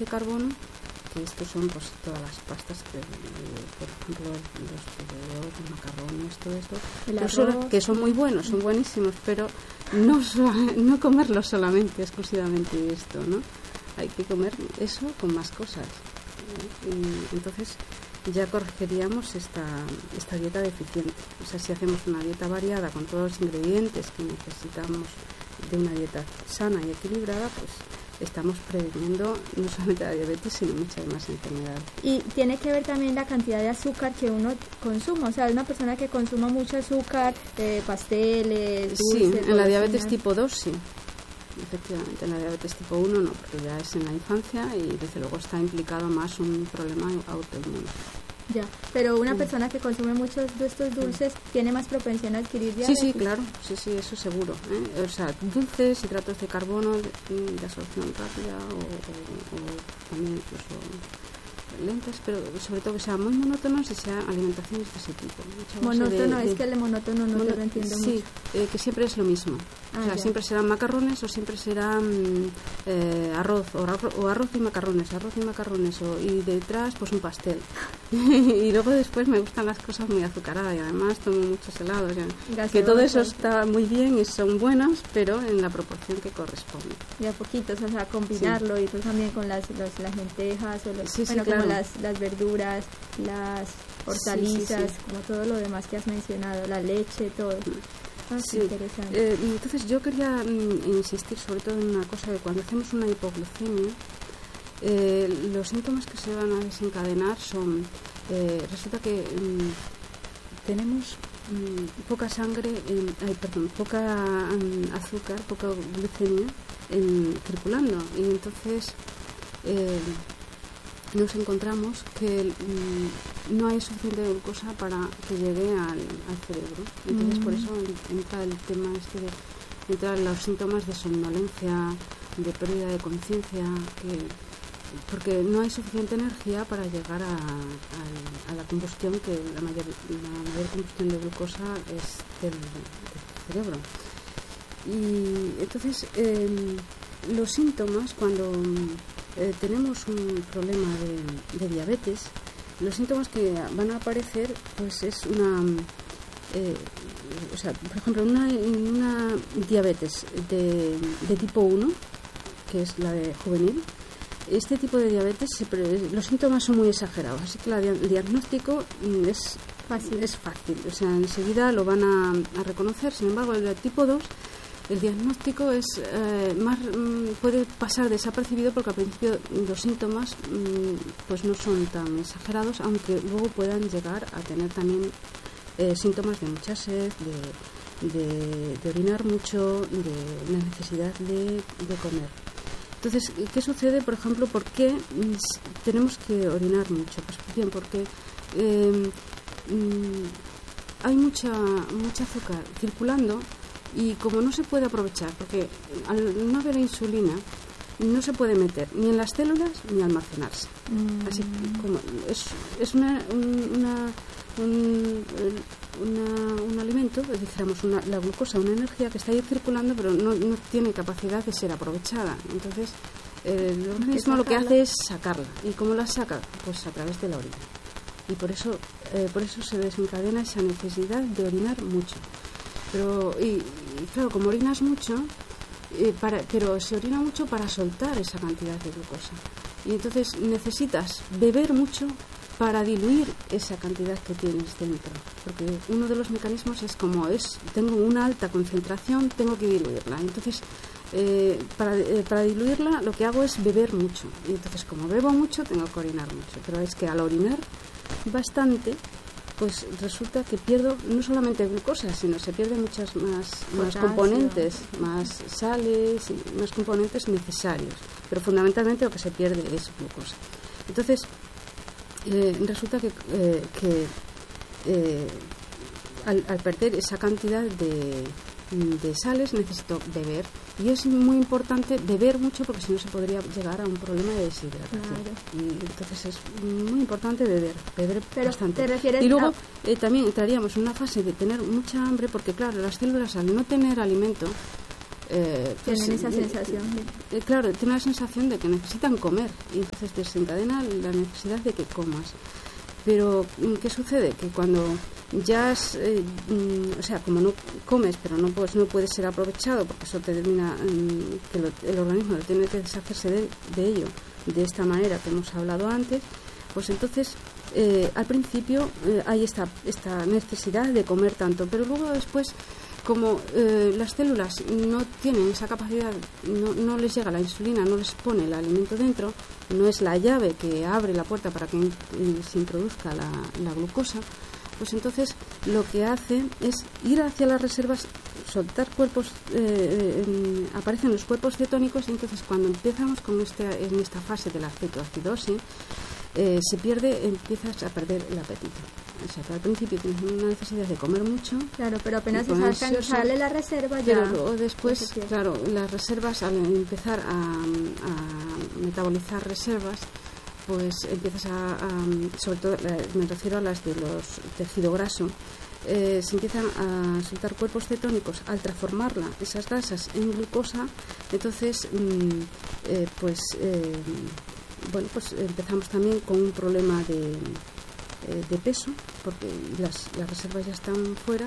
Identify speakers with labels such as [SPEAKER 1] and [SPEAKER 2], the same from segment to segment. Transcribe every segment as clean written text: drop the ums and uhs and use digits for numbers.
[SPEAKER 1] de carbono, que estos son pues todas las pastas que, por ejemplo, los fideos, los macarrones, todo esto, que son muy buenos, son buenísimos, pero no comerlo solamente, exclusivamente esto, ¿no? Hay que comer eso con más cosas, y entonces ya corregiríamos esta dieta deficiente. O sea, si hacemos una dieta variada con todos los ingredientes que necesitamos de una dieta sana y equilibrada, pues estamos previniendo no solamente la diabetes, sino muchas más enfermedades.
[SPEAKER 2] Y tiene que ver también la cantidad de azúcar que uno consuma. O sea, una persona que consuma mucho azúcar, pasteles, dulces...
[SPEAKER 1] Sí, en la diabetes tipo 2 sí. Efectivamente, en la diabetes tipo 1 no, porque ya es en la infancia y desde luego está implicado más un problema autoinmune.
[SPEAKER 2] Ya, pero una persona que consume muchos de estos dulces tiene más propensión a adquirir diabetes.
[SPEAKER 1] Sí, claro, sí, eso seguro, ¿eh? O sea, dulces, hidratos de carbono de absorción rápida o también incluso lentas, pero sobre todo que sean muy monótonos y sean alimentaciones de ese tipo.
[SPEAKER 2] Monótono, es que el monótono no te lo entiendo mucho.
[SPEAKER 1] Sí, que siempre es lo mismo. O sea, siempre serán macarrones o siempre serán arroz y macarrones, y detrás pues un pastel. Y luego después me gustan las cosas muy azucaradas y además tomo muchos helados. Que todo eso está muy bien y son buenos, pero en la proporción que corresponde.
[SPEAKER 2] Y a poquitos, o sea, combinarlo y pues también con las lentejas o
[SPEAKER 1] claro.
[SPEAKER 2] Como las verduras, las hortalizas, como todo lo demás que has mencionado, la leche, todo. Interesante.
[SPEAKER 1] Entonces yo quería insistir sobre todo en una cosa, que cuando hacemos una hipoglucemia, los síntomas que se van a desencadenar son, resulta que tenemos poca sangre, poca azúcar, poca glucemia circulando, y entonces nos encontramos que no hay suficiente glucosa para que llegue al cerebro. Entonces por eso entra el tema entran los síntomas de somnolencia, de pérdida de conciencia, porque no hay suficiente energía para llegar a la combustión, que la mayor combustión de glucosa es del cerebro. Y entonces los síntomas, cuando tenemos un problema de diabetes, los síntomas que van a aparecer pues es o sea, por ejemplo, una diabetes de tipo 1, que es la de juvenil. Este tipo de diabetes, los síntomas son muy exagerados, así que el diagnóstico es fácil, o sea, enseguida lo van a reconocer. Sin embargo, el de tipo 2, el diagnóstico es puede pasar desapercibido, porque al principio los síntomas pues no son tan exagerados, aunque luego puedan llegar a tener también síntomas de mucha sed, de orinar mucho, de la necesidad de comer. Entonces, ¿qué sucede? Por ejemplo, ¿por qué tenemos que orinar mucho? Pues bien, porque hay mucha azúcar circulando, y como no se puede aprovechar, porque al no haber insulina no se puede meter ni en las células ni almacenarse. Así como es un alimento, dijéramos la glucosa, una energía que está ahí circulando, pero no tiene capacidad de ser aprovechada. Entonces el organismo lo que hace es sacarla. ¿Y cómo la saca? Pues a través de la orina. Y por eso se desencadena esa necesidad de orinar mucho. Pero y claro, como orinas mucho, pero se orina mucho para soltar esa cantidad de glucosa. Y entonces necesitas beber mucho para diluir esa cantidad que tienes dentro, porque uno de los mecanismos es tengo una alta concentración, tengo que diluirla. Entonces para diluirla lo que hago es beber mucho, y entonces como bebo mucho tengo que orinar mucho, pero es que al orinar bastante, pues resulta que pierdo no solamente glucosa, sino se pierden muchas más componentes, más sales y más componentes necesarios, pero fundamentalmente lo que se pierde es glucosa. Entonces resulta que al perder esa cantidad de sales necesito beber, y es muy importante beber mucho, porque si no se podría llegar a un problema de deshidratación. Claro. Y entonces es muy importante beber bastante. Y luego también entraríamos en una fase de tener mucha hambre, porque claro, las células, al no tener alimento,
[SPEAKER 2] tienen esa sensación
[SPEAKER 1] claro, tienen la sensación de que necesitan comer y entonces desencadena la necesidad de que comas. Pero ¿qué sucede? Que cuando ya o sea, como no comes pero no puede ser aprovechado, porque eso te termina que el organismo tiene que deshacerse de ello de esta manera que hemos hablado antes, pues entonces al principio hay esta necesidad de comer tanto, pero luego después, como las células no tienen esa capacidad, no les llega la insulina, no les pone el alimento dentro, no es la llave que abre la puerta para que se introduzca la glucosa, pues entonces lo que hace es ir hacia las reservas, soltar cuerpos, aparecen los cuerpos cetónicos, y entonces cuando empezamos en esta fase de la cetoacidosis, empiezas a perder el apetito. O sea, que al principio tienes una necesidad de comer mucho.
[SPEAKER 2] Claro, pero apenas sale la reserva ya.
[SPEAKER 1] Pero luego después, claro, las reservas, al empezar a metabolizar reservas, pues empiezas sobre todo me refiero a las de los tejido graso, se empiezan a soltar cuerpos cetónicos al transformarla, esas grasas, en glucosa. Entonces, pues empezamos también con un problema de peso, porque las reservas ya están fuera,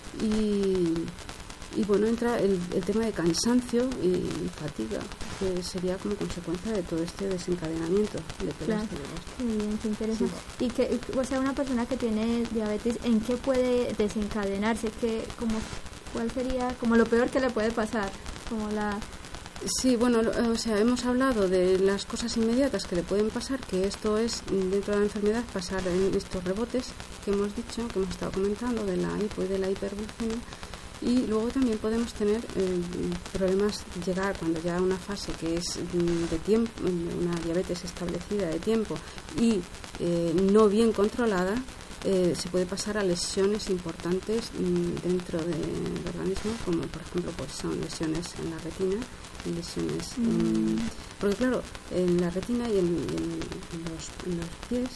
[SPEAKER 1] y bueno, entra el tema de cansancio y fatiga, que sería como consecuencia de todo este desencadenamiento de
[SPEAKER 2] claro. Muy bien, qué interesante. Sí. Y o sea, una persona que tiene diabetes, ¿en qué puede desencadenarse? ¿Cuál sería como lo peor que le puede pasar?
[SPEAKER 1] Sí, bueno, o sea, hemos hablado de las cosas inmediatas que le pueden pasar, que esto es, dentro de la enfermedad, pasar en estos rebotes que hemos dicho, que hemos estado comentando, de la hipo y de la hiperglucemia. Y luego también podemos tener problemas, llegar cuando ya a una fase que es de tiempo, una diabetes establecida de tiempo y no bien controlada, se puede pasar a lesiones importantes dentro del organismo, como por ejemplo pues son lesiones en la retina, lesiones porque claro, en la retina y en los pies,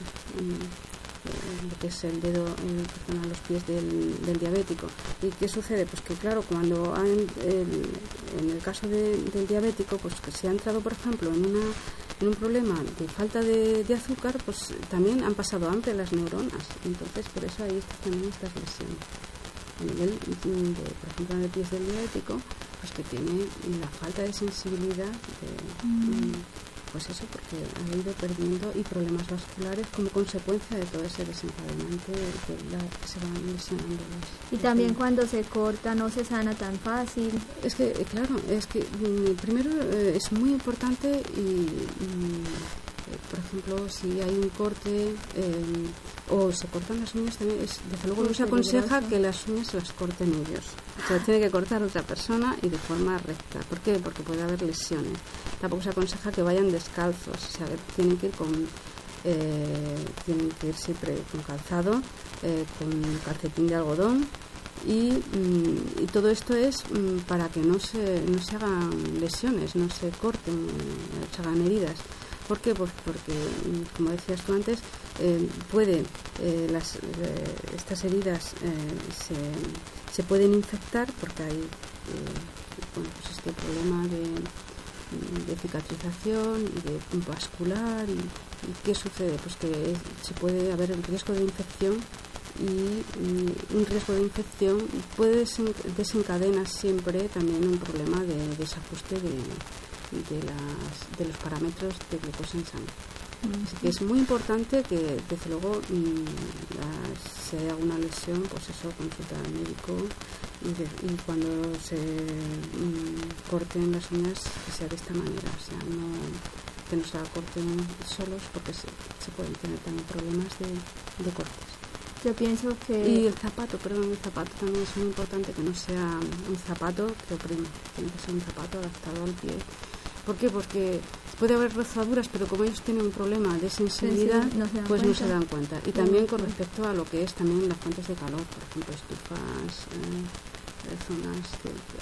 [SPEAKER 1] lo que es el dedo, los pies del diabético. ¿Y qué sucede? Pues que claro, cuando en el caso del diabético, pues que se ha entrado por ejemplo en un problema de falta de azúcar, pues también han pasado hambre las neuronas, entonces por eso ahí están también estas lesiones a nivel por ejemplo en el pie del diabético, pues que tiene la falta de sensibilidad pues eso, porque ha ido perdiendo, y problemas vasculares como consecuencia de todo ese desencadenante que se van lesionando.
[SPEAKER 2] Y también cuando se corta no se sana tan fácil.
[SPEAKER 1] Es que, claro, primero es muy importante por ejemplo, si hay un corte o se cortan las uñas, también desde luego no se aconseja que las uñas se las corten ellos. O sea, tiene que cortar otra persona y de forma recta. ¿Por qué? Porque puede haber lesiones. Tampoco se aconseja que vayan descalzos, o sea, tienen que ir siempre con calzado, con calcetín de algodón, y todo esto es para que no se hagan lesiones, no se corten, se hagan heridas. ¿Por qué? Pues porque, como decías tú antes, estas heridas se pueden infectar, porque hay pues este problema de cicatrización y de vascular. ¿Y qué sucede? Pues que se puede haber el riesgo de infección, y un riesgo de infección puede desencadenar siempre también un problema de desajuste de los parámetros de glucosa en sangre. Así que es muy importante que desde luego si hay alguna lesión, pues eso, consulta al médico, y cuando se corten las uñas, que sea de esta manera, o sea, que no se la corten solos, porque se pueden tener también problemas de cortes.
[SPEAKER 2] Yo pienso que...
[SPEAKER 1] Y el zapato también es muy importante, que no sea un zapato que oprime, tiene que ser un zapato adaptado al pie. ¿Por qué? Porque puede haber rozaduras, pero como ellos tienen un problema de sensibilidad, pues no se dan cuenta. Y también con respecto a lo que es también las fuentes de calor, por ejemplo, estufas, zonas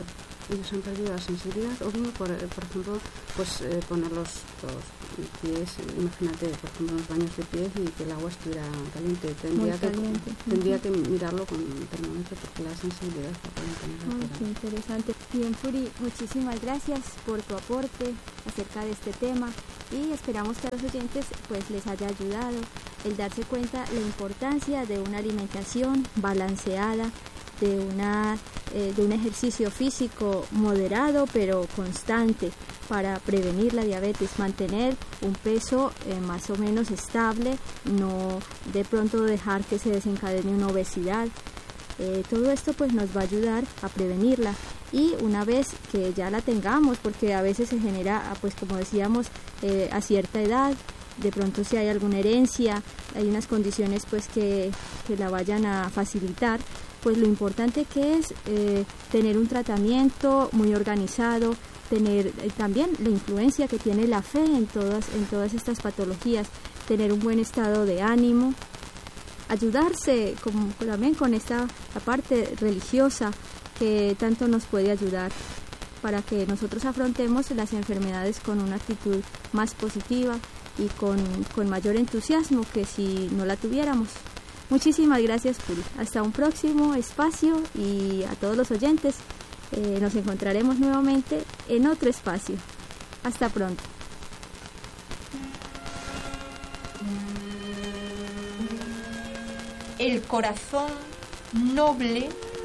[SPEAKER 1] ellos han perdido la sensibilidad, o bien, por ejemplo, pues poner los pies, imagínate, por ejemplo, unos baños de pies y que el agua estuviera caliente. Tendría que mirarlo con un termómetro porque la sensibilidad la pueden tener.
[SPEAKER 2] Qué interesante. Bien, Puri, muchísimas gracias por tu aporte acerca de este tema y esperamos que a los oyentes pues les haya ayudado el darse cuenta la importancia de una alimentación balanceada, de un ejercicio físico moderado pero constante para prevenir la diabetes, mantener un peso más o menos estable, no de pronto dejar que se desencadene una obesidad. Todo esto pues nos va a ayudar a prevenirla, y una vez que ya la tengamos, porque a veces se genera, pues como decíamos, a cierta edad, de pronto si hay alguna herencia, hay unas condiciones pues que la vayan a facilitar, pues lo importante que es tener un tratamiento muy organizado, tener también la influencia que tiene la fe en todas estas patologías, tener un buen estado de ánimo, ayudarse también con la parte religiosa que tanto nos puede ayudar para que nosotros afrontemos las enfermedades con una actitud más positiva y con mayor entusiasmo que si no la tuviéramos. Muchísimas gracias, Puri. Hasta un próximo espacio, y a todos los oyentes nos encontraremos nuevamente en otro espacio. Hasta pronto.
[SPEAKER 3] El corazón noble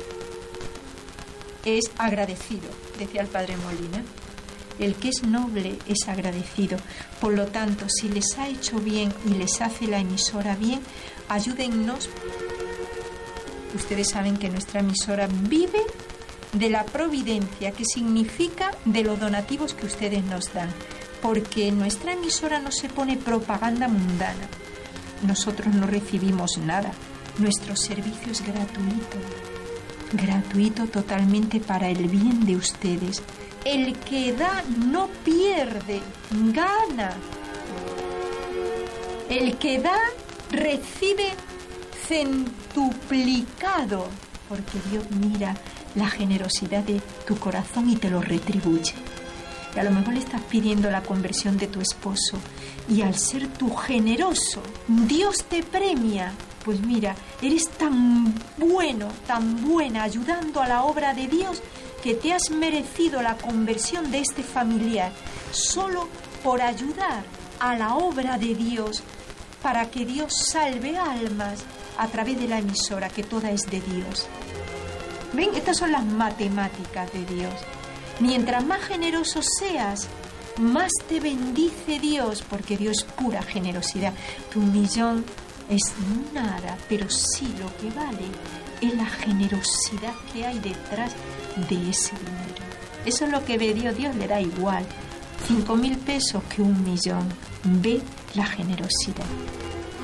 [SPEAKER 3] es agradecido, decía el padre Molina. El que es noble es agradecido. Por lo tanto, si les ha hecho bien y les hace la emisora bien, ayúdennos. Ustedes saben que nuestra emisora vive de la providencia, que significa de los donativos que ustedes nos dan, porque nuestra emisora no se pone propaganda mundana. Nosotros no recibimos nada. Nuestro servicio es gratuito totalmente para el bien de ustedes. El que da no pierde, gana. El que da recibe centuplicado, porque Dios mira la generosidad de tu corazón y te lo retribuye. Y a lo mejor le estás pidiendo la conversión de tu esposo, y al ser tú generoso, Dios te premia. Pues mira, eres tan bueno, tan buena, ayudando a la obra de Dios, que te has merecido la conversión de este familiar solo por ayudar a la obra de Dios, para que Dios salve almas a través de la emisora, que toda es de Dios. ¿Ven? Estas son las matemáticas de Dios. Mientras más generoso seas, más te bendice Dios, porque Dios es pura generosidad. Tu 1.000.000 es nada, pero sí lo que vale es la generosidad que hay detrás de ese dinero. Eso es lo que ve Dios. Dios le da igual 5.000 pesos que 1.000.000. Ve la generosidad.